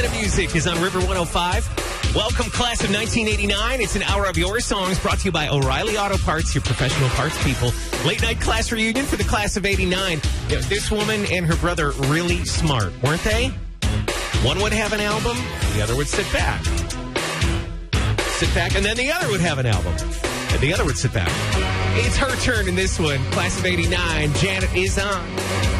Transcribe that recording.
of music is on River 105. Welcome, class of 1989. It's an hour of your songs brought to you by O'Reilly Auto Parts, your professional parts people. Late night class reunion for the class of 89. This woman and her brother really smart, weren't they? One would have an album, the other would sit back. And then the other would have an album, and the other would sit back. It's her turn in this one. Class of 89, Janet is on.